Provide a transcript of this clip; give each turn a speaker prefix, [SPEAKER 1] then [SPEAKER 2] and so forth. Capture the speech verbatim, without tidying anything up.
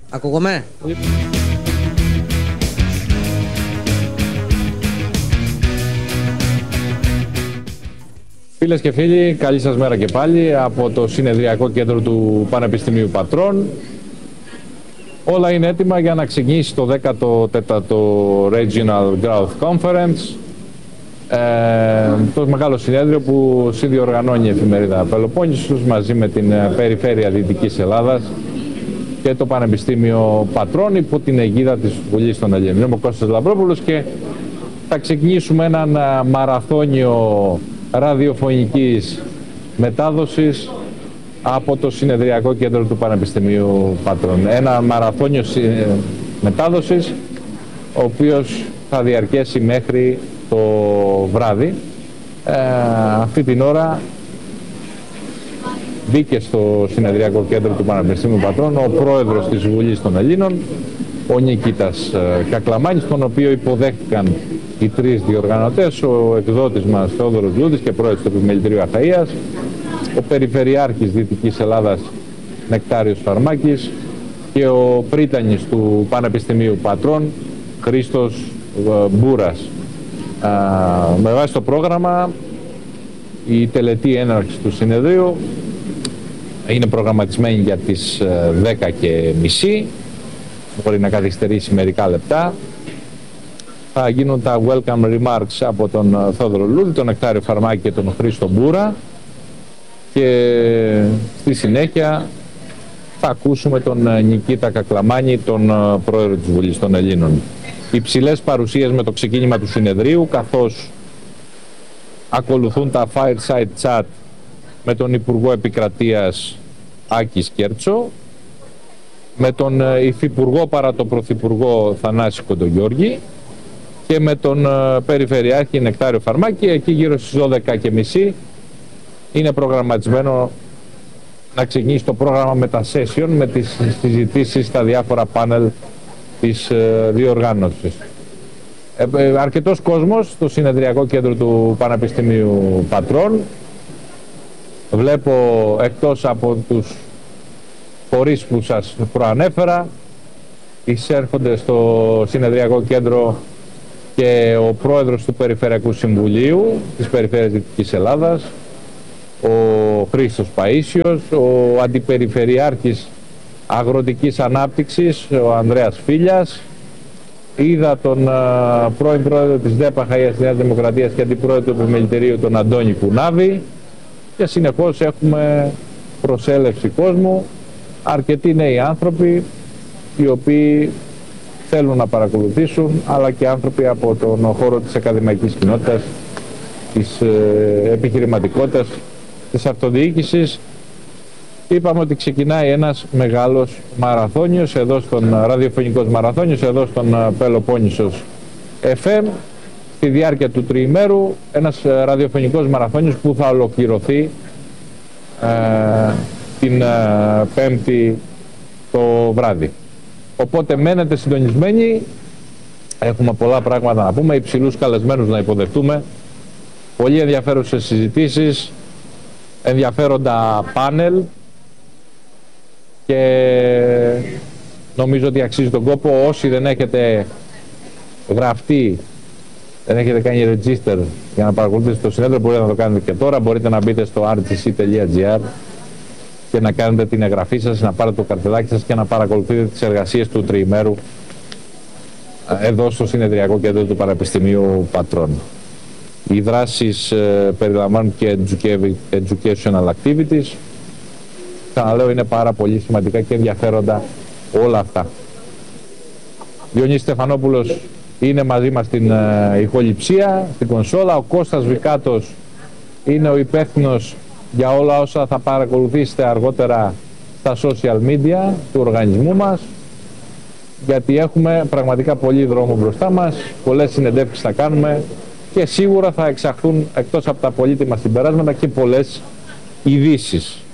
[SPEAKER 1] Ακούγομαι.
[SPEAKER 2] Φίλες και φίλοι, καλή σας μέρα και πάλι από το συνεδριακό κέντρο του Πανεπιστημίου Πατρών. Όλα είναι έτοιμα για να ξεκινήσει το δέκατο τέταρτο Regional Growth Conference, ε, το μεγάλο συνέδριο που συνδιοργανώνει η εφημερίδα Πελοπόννησος μαζί με την Περιφέρεια Δυτικής Ελλάδας και το Πανεπιστήμιο Πατρών υπό την αιγίδα της Βουλής των Ελλήνων. Είμαι ο Κώστας Λαμπρόπουλος και θα ξεκινήσουμε έναν μαραθώνιο ραδιοφωνικής μετάδοσης από το συνεδριακό κέντρο του Πανεπιστημίου Πατρών. Ένα μαραθώνιο μετάδοσης ο οποίος θα διαρκέσει μέχρι το βράδυ. Ε, αυτή την ώρα μπήκε στο συνεδριακό κέντρο του Πανεπιστημίου Πατρών ο πρόεδρος της Βουλής των Ελλήνων, ο Νικήτας Κακλαμάνης, τον οποίο υποδέχτηκαν οι τρεις διοργανωτές, ο εκδότης μας Θεόδωρος Λούδης και πρόεδρος του Επιμελητηρίου Αχαΐας, ο Περιφερειάρχης Δυτικής Ελλάδας Νεκτάριος Φαρμάκης και ο πρίτανης του Πανεπιστημίου Πατρών Χρήστος Μπούρας. Α, με βάση το πρόγραμμα, η τελετή έναρξη του συνεδρίου είναι προγραμματισμένη για τις δέκα και μισή, μπορεί να καθυστερήσει μερικά λεπτά. Θα γίνουν τα welcome remarks από τον Θόδωρο Λούδη, τον Νεκτάριο Φαρμάκη και τον Χρήστο Μπούρα και στη συνέχεια θα ακούσουμε τον Νικήτα Κακλαμάνη, τον πρόεδρο της Βουλής των Ελλήνων. Υψηλές παρουσίες με το ξεκίνημα του συνεδρίου, καθώς ακολουθούν τα fireside chat με τον Υπουργό Επικρατείας Άκη Σκέρτσο, με τον Υφυπουργό παρά τον Πρωθυπουργό Θανάση Κοντογιώργη και με τον Περιφερειάρχη Νεκτάριο Φαρμάκη. Εκεί γύρω στις δώδεκα και μισή είναι προγραμματισμένο να ξεκινήσει το πρόγραμμα με τα session, με τις συζητήσεις στα διάφορα πάνελ της διοργάνωσης. Ε, ε, αρκετός κόσμος στο συνεδριακό κέντρο του Πανεπιστημίου Πατρών. Βλέπω εκτός από τους φορείς που σας προανέφερα, εισέρχονται στο συνεδριακό κέντρο και ο πρόεδρος του Περιφερειακού Συμβουλίου της Περιφέρειας Δυτικής Ελλάδας, ο Χρήστος Παΐσιος, ο Αντιπεριφερειάρχης Αγροτικής Ανάπτυξης, ο Ανδρέας Φίλιας. Είδα τον uh, πρώην πρόεδρο της ΔΕΠΑ Αχαΐας της Νέας Δημοκρατίας και αντιπρόεδρο του Επιμελητηρίου, τον Αντώνη Κουνάβη, και συνεχώς έχουμε προσέλευση κόσμου, αρκετοί νέοι άνθρωποι οι οποίοι θέλουν να παρακολουθήσουν, αλλά και άνθρωποι από τον χώρο της ακαδημαϊκής κοινότητας, της ε, επιχειρηματικότητας, της αυτοδιοίκησης. Είπαμε ότι ξεκινάει ένας μεγάλος μαραθώνιος, εδώ στον ραδιοφωνικός μαραθώνιος, εδώ στον Πελοπόννησος εφ εμ, στη διάρκεια του τριημέρου, ένας ραδιοφωνικός μαραθώνιος που θα ολοκληρωθεί ε, την ε, Πέμπτη το βράδυ. Οπότε μένετε συντονισμένοι, έχουμε πολλά πράγματα να πούμε, υψηλούς καλεσμένους να υποδεχτούμε, πολύ ενδιαφέρουσες συζητήσεις, ενδιαφέροντα πάνελ και νομίζω ότι αξίζει τον κόπο. Όσοι δεν έχετε γραφτεί, δεν έχετε κάνει register για να παρακολουθήσετε το συνέδριο, μπορείτε να το κάνετε και τώρα. Μπορείτε να μπείτε στο αρ τζι σι τελεία τζι άρ και να κάνετε την εγγραφή σας, να πάρετε το καρτελάκι σας και να παρακολουθείτε τις εργασίες του τριημέρου εδώ στο συνεδριακό κέντρο του Πανεπιστημίου Πατρών. Οι δράσεις ε, περιλαμβάνουν και educational activities. Ξαναλέω, είναι πάρα πολύ σημαντικά και ενδιαφέροντα όλα αυτά. Διονύσης Στεφανόπουλος είναι μαζί μας στην ε, ηχοληψία, στην κονσόλα. Ο Κώστας Βικάτος είναι ο υπεύθυνος για όλα όσα θα παρακολουθήσετε αργότερα στα social media του οργανισμού μας, γιατί έχουμε πραγματικά πολύ δρόμο μπροστά μας, πολλές συνεντεύξεις θα κάνουμε και σίγουρα θα εξαχθούν εκτός από τα πολύτιμα συμπεράσματα και πολλές ειδήσεις.